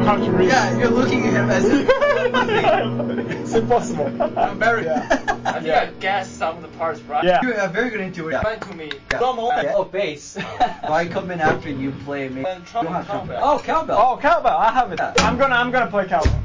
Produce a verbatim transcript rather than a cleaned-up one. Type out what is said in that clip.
country reads. Yeah, you're looking at him as if it's impossible. I'm very. Yeah. I think Yeah. I guessed some of the parts right. Yeah. you have very good intuition. Explain to me. Yeah. Yeah. Oh, bass. I come in after you play me. And trumpet, trumpet. Oh, cowbell. Oh, cowbell. I have it. I'm gonna, I'm gonna play cowbell.